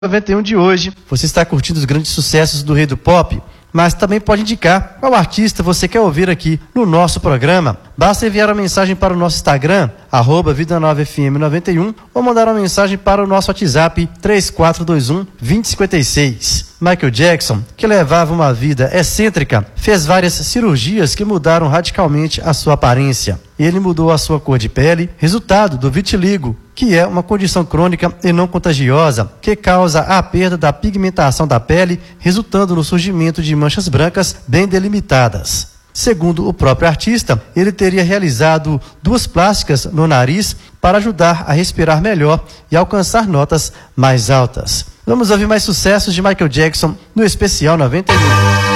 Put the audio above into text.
91 de hoje. Você está curtindo os grandes sucessos do Rei do Pop, mas também pode indicar qual artista você quer ouvir aqui no nosso programa. Basta enviar uma mensagem para o nosso Instagram, @Vida9FM91, ou mandar uma mensagem para o nosso WhatsApp 3421-2056. Michael Jackson, que levava uma vida excêntrica, fez várias cirurgias que mudaram radicalmente a sua aparência. Ele mudou a sua cor de pele, resultado do vitiligo, que é uma condição crônica e não contagiosa, que causa a perda da pigmentação da pele, resultando no surgimento de manchas brancas bem delimitadas. Segundo o próprio artista, ele teria realizado 2 plásticas no nariz para ajudar a respirar melhor e alcançar notas mais altas. Vamos ouvir mais sucessos de Michael Jackson no Especial 91.